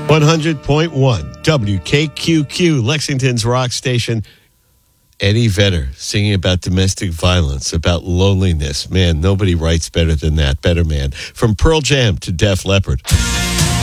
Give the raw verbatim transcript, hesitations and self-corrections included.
one hundred point one W K Q Q, Lexington's rock station. Eddie Vedder singing about domestic violence, about loneliness. Man, nobody writes better than that. Better man. From Pearl Jam to Def Leppard.